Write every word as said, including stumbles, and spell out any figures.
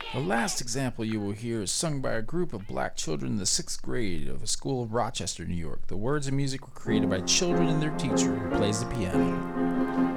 The last example you will hear is sung by a group of black children in the sixth grade of a school in Rochester, New York. The words and music were created by children and their teacher, who plays the piano.